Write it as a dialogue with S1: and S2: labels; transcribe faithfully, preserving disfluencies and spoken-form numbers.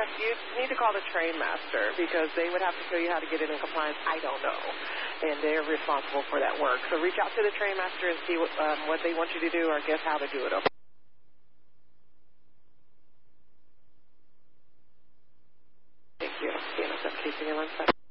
S1: Yes, you need to call the train master because they would have to show you how to get it in compliance. I don't know. And they're responsible for that work. So reach out to the train master and see what, um, what they want you to do or guess how to do it. Okay? Thank you. C N S F K C one second.